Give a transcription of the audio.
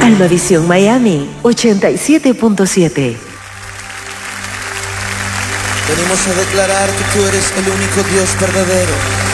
Almavisión Miami 87.7. Venimos a declarar que tú eres el único Dios verdadero.